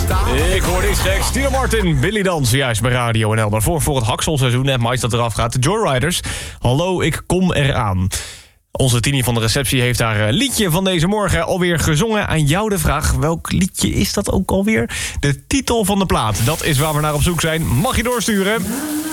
Ik hoorde iets geks. Tino Martin, Billy Dans, juist bij Radio NL. Maar voor het hakselseizoen, net mais dat eraf gaat. De Joyriders, hallo, ik kom eraan. Onze Tini van de receptie heeft haar liedje van deze morgen alweer gezongen. Aan jou de vraag, welk liedje is dat ook alweer? De titel van de plaat, dat is waar we naar op zoek zijn. Mag je doorsturen?